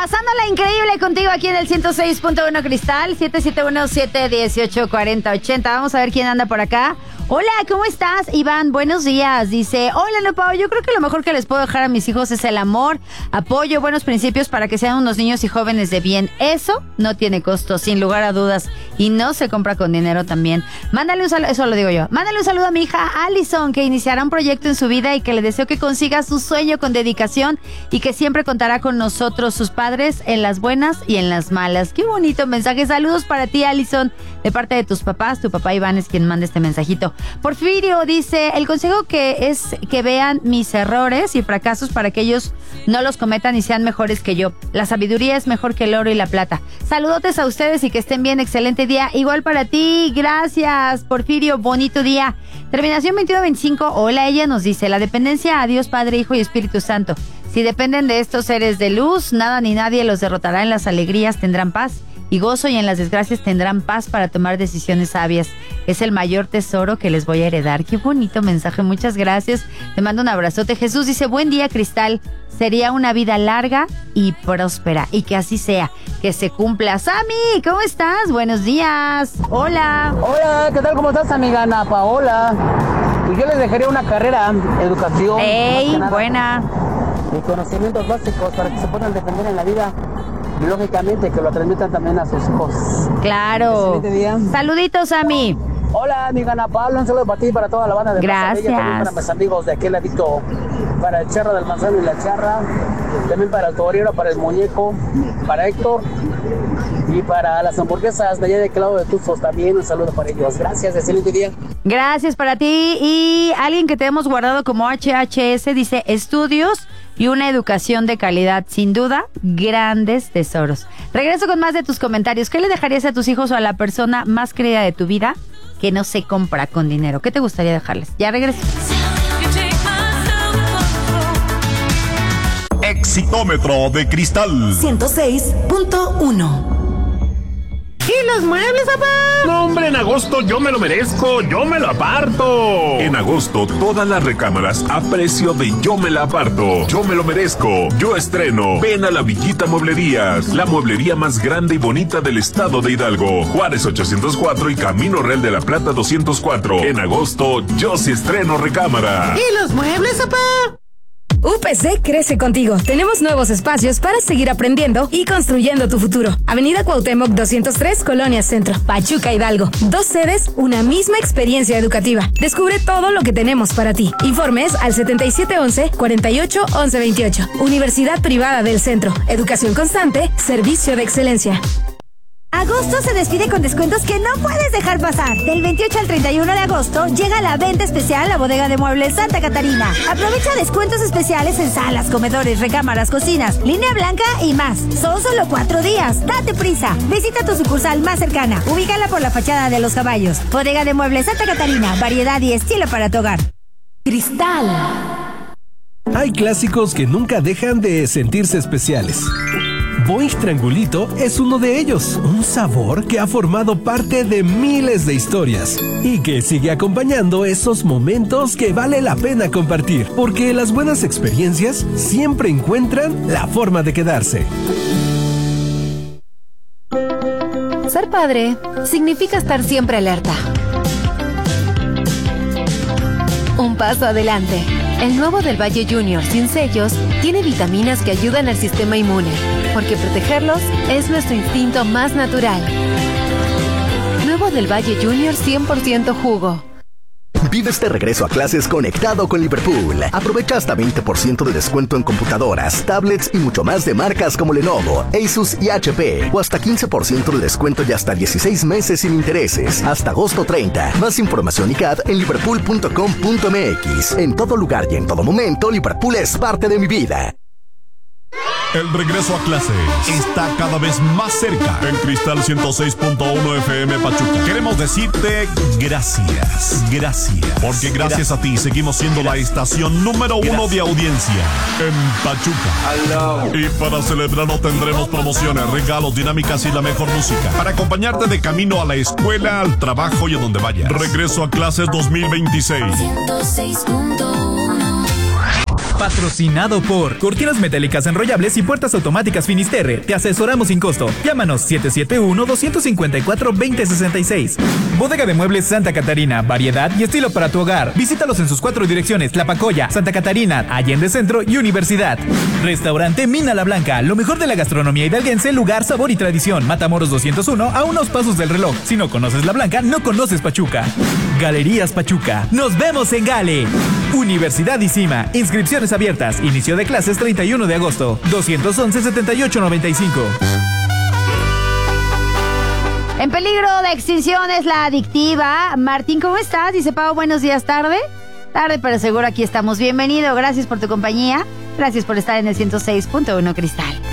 Pasándola increíble contigo aquí en el 106.1 Cristal, 771-718-4080. Vamos a ver quién anda por acá. Hola, ¿cómo estás? Iván, buenos días. Dice, hola, no, Pau, yo creo que lo mejor que les puedo dejar a mis hijos es el amor, apoyo, buenos principios para que sean unos niños y jóvenes de bien. Eso no tiene costo, sin lugar a dudas, y no se compra con dinero también. Mándale un saludo, eso lo digo yo. Mándale un saludo a mi hija Allison, que iniciará un proyecto en su vida y que le deseo que consiga su sueño con dedicación y que siempre contará con nosotros, sus padres, en las buenas y en las malas. Qué bonito mensaje. Saludos para ti, Allison, de parte de tus papás. Tu papá Iván es quien manda este mensajito. Porfirio dice, el consejo que es que vean mis errores y fracasos para que ellos no los cometan y sean mejores que yo. La sabiduría es mejor que el oro y la plata. Saludotes a ustedes y que estén bien. Excelente día. Igual para ti. Gracias, Porfirio. Bonito día. Terminación 2125. Hola, ella nos dice, la dependencia a Dios Padre, Hijo y Espíritu Santo. Si dependen de estos seres de luz, nada ni nadie los derrotará. En las alegrías tendrán paz y gozo, y en las desgracias tendrán paz para tomar decisiones sabias. Es el mayor tesoro que les voy a heredar. Qué bonito mensaje, muchas gracias. Te mando un abrazote. Jesús dice, buen día, Cristal. Sería una vida larga y próspera, y que así sea, que se cumpla. Sammy, ¿cómo estás? Buenos días. Hola. Hola, ¿qué tal? ¿Cómo estás, amiga Ana Paola? Pues yo les dejaría una carrera, educación. ¡Ey, buena! Y conocimientos básicos para que se puedan defender en la vida. Y lógicamente que lo transmitan también a sus hijos. Claro. Excelente día. Saluditos, Sammy. Hola, amiga Ana Paola, un saludo para ti y para toda la banda de Gracias. Mazabella, también para mis amigos de aquel ladito, para el Charro del Manzano y la Charra, también para el Torero, para el Muñeco, para Héctor y para las hamburguesas de allá de Claudio de Tuzos también, un saludo para ellos. Gracias, excelente día. Gracias para ti. Y alguien que te hemos guardado como HHS dice, estudios y una educación de calidad, sin duda, grandes tesoros. Regreso con más de tus comentarios. ¿Qué le dejarías a tus hijos o a la persona más querida de tu vida que no se compra con dinero? ¿Qué te gustaría dejarles? Ya regreso. Exitómetro de Cristal 106.1. ¿Y los muebles, papá? No, hombre, en agosto yo me lo merezco, yo me lo aparto. En agosto, todas las recámaras a precio de yo me la aparto. Yo me lo merezco, yo estreno. Ven a la Villita Mueblerías, la mueblería más grande y bonita del estado de Hidalgo. Juárez 804 y Camino Real de la Plata 204. En agosto, yo sí estreno recámara. ¿Y los muebles, papá? UPC crece contigo. Tenemos nuevos espacios para seguir aprendiendo y construyendo tu futuro. Avenida Cuauhtémoc 203, Colonia Centro, Pachuca, Hidalgo. 2 sedes, una misma experiencia educativa. Descubre todo lo que tenemos para ti. Informes al 7711-481128. Universidad Privada del Centro. Educación constante, servicio de excelencia. Agosto se despide con descuentos que no puedes dejar pasar. Del 28 al 31 de agosto llega la venta especial a Bodega de Muebles Santa Catarina. Aprovecha descuentos especiales en salas, comedores, recámaras, cocinas, línea blanca y más. Son solo 4 días. Date prisa. Visita tu sucursal más cercana. Ubícala por la fachada de Los Caballos. Bodega de Muebles Santa Catarina. Variedad y estilo para tu hogar. Cristal. Hay clásicos que nunca dejan de sentirse especiales. Boing Triangulito es uno de ellos, un sabor que ha formado parte de miles de historias y que sigue acompañando esos momentos que vale la pena compartir, porque las buenas experiencias siempre encuentran la forma de quedarse. Ser padre significa estar siempre alerta. Un paso adelante. El nuevo del Valle Junior sin sellos tiene vitaminas que ayudan al sistema inmune, porque protegerlos es nuestro instinto más natural. Nuevo del Valle Junior 100% jugo. Vive este regreso a clases conectado con Liverpool. Aprovecha hasta 20% de descuento en computadoras, tablets y mucho más de marcas como Lenovo, Asus y HP. O hasta 15% de descuento y hasta 16 meses sin intereses. Hasta agosto 30. Más información y CAD en liverpool.com.mx. En todo lugar y en todo momento, Liverpool es parte de mi vida. El regreso a clase está cada vez más cerca. En Cristal 106.1 FM Pachuca. Queremos decirte gracias. Gracias. Porque gracias a ti seguimos siendo la estación número 1 de audiencia en Pachuca. Y para celebrarlo tendremos promociones, regalos, dinámicas y la mejor música. Para acompañarte de camino a la escuela, al trabajo y a donde vayas. Regreso a clases 2026. 106.1. Patrocinado por Cortinas Metálicas Enrollables y Puertas Automáticas Finisterre. Te asesoramos sin costo. Llámanos 771-254-2066. Bodega de Muebles Santa Catarina. Variedad y estilo para tu hogar. Visítalos en sus 4 direcciones: Tlapacoya, Santa Catarina, Allende Centro y Universidad. Restaurante Mina La Blanca. Lo mejor de la gastronomía hidalguense, lugar, sabor y tradición. Matamoros 201, a unos pasos del reloj. Si no conoces La Blanca, no conoces Pachuca. Galerías Pachuca. Nos vemos en Gale. Universidad ICIMA. Inscripciones abiertas. Inicio de clases 31 de agosto. 211-7895. En peligro de extinción es la adictiva. Martín, ¿cómo estás? Dice Pau, buenos días, tarde, pero seguro aquí estamos. Bienvenido, gracias por tu compañía. Gracias por estar en el 106.1 Cristal.